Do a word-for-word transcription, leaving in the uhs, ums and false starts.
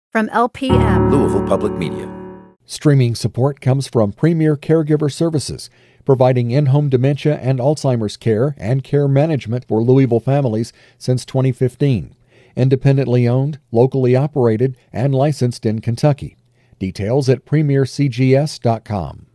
From L P M, Louisville Public Media. Streaming support comes from Premier Caregiver Services, providing in-home dementia and Alzheimer's care and care management for Louisville families since twenty fifteen. Independently owned, locally operated, and licensed in Kentucky. Details at premier c g s dot com.